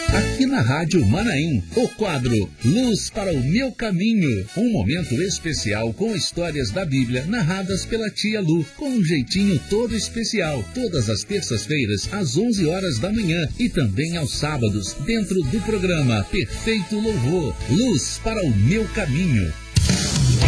Aqui na Rádio Manaim, o quadro Luz para o Meu Caminho. Um momento especial com histórias da Bíblia narradas pela tia Lu, com um jeitinho todo especial. Todas as terças-feiras, às 11 horas da manhã e também aos sábados, dentro do programa Perfeito Louvor. Luz para o Meu Caminho.